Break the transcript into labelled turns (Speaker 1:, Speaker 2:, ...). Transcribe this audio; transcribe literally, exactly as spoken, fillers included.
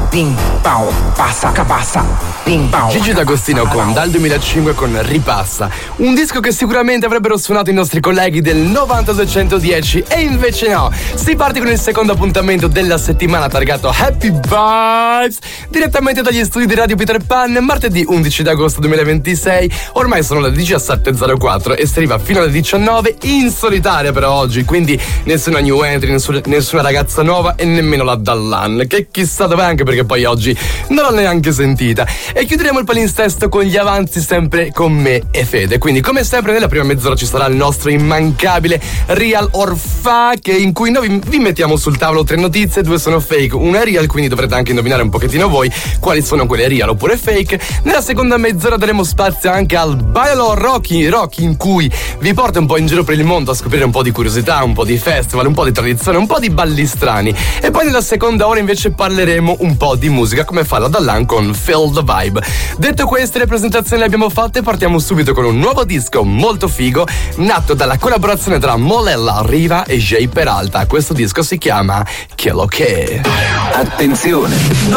Speaker 1: ping pao, passa, capassa, ping pao.
Speaker 2: Gigi D'Agostino con Dal duemilacinque con Ripassa, un disco che sicuramente avrebbero suonato i nostri colleghi del novanta seicentodieci, e invece no. Si parte con il secondo appuntamento della settimana targato Happy Vibes, direttamente dagli studi di Radio Peter Pan, martedì undici d'agosto duemilaventisei. Ormai sono le diciassette e zero quattro e si arriva fino alle diciannove in solitaria per oggi, quindi nessuna new entry, nessuna, nessuna ragazza nuova e nemmeno la Dallan, che chissà dov'è, anche perché poi oggi non l'ho neanche sentita. E chiuderemo il palinsesto con gli avanzi, sempre con me e Fede. Quindi come sempre nella prima mezz'ora ci sarà il nostro immancabile Real or Fake, in cui noi vi, vi mettiamo sul tavolo tre notizie, due sono fake, una è real, quindi dovrete anche indovinare un pochettino voi quali sono quelle real oppure fake. Nella seconda mezz'ora daremo spazio anche al Bailo Rocky, Rocky in cui vi porta un po' in giro per il mondo a scoprire un po' di curiosità, un po' di festival, un po' di tradizione, un po' di balli strani. E poi nella seconda ora invece parleremo un po' di musica, come fa la Dallan con Feel the Vibe. Detto queste, le presentazioni le abbiamo fatte, partiamo subito con un nuovo disco molto figo, nato dalla collaborazione tra Molella Riva e Jay Peralta. Questo disco si chiama Che lo che.
Speaker 1: Attenzione,